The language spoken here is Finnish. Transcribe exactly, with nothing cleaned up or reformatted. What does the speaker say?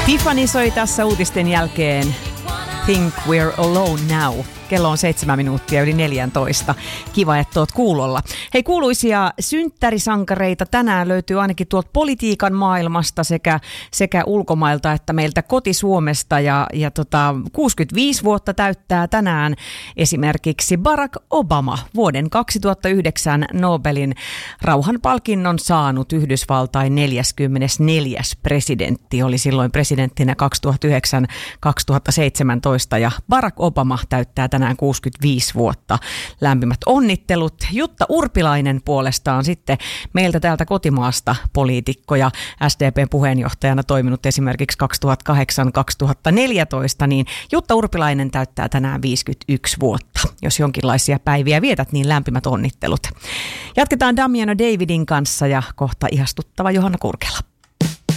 Tiffany soi tässä uutisten jälkeen Think We're Alone Now. Kello on seitsemän minuuttia yli neljäntoista. Kiva, että oot kuulolla. Hei, kuuluisia synttärisankareita tänään löytyy ainakin tuolta politiikan maailmasta sekä, sekä ulkomailta että meiltä koti-Suomesta. Ja, ja tota, kuusikymmentäviisi vuotta täyttää tänään esimerkiksi Barack Obama, vuoden kaksituhattayhdeksän Nobelin rauhanpalkinnon saanut Yhdysvaltain neljäskymmenesneljäs presidentti. Oli silloin presidenttinä kaksituhattayhdeksän kaksituhattaseitsemäntoista ja Barack Obama täyttää tänään kuusikymmentäviisi vuotta. Lämpimät onnittelut. Jutta Urpilainen puolestaan sitten meiltä täältä kotimaasta poliitikko ja S D P:n puheenjohtajana toiminut esimerkiksi kaksituhattakahdeksan kaksituhattaneljätoista, niin Jutta Urpilainen täyttää tänään viisikymmentäyksi vuotta. Jos jonkinlaisia päiviä vietät, niin lämpimät onnittelut. Jatketaan Damiano Davidin kanssa ja kohta ihastuttava Johanna Kurkela.